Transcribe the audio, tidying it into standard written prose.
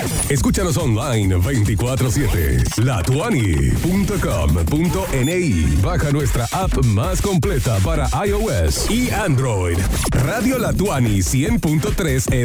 Escúchanos online 24/7. latuani.com.ni. Baja nuestra app más completa para iOS y Android. Radio La Tuani 100.3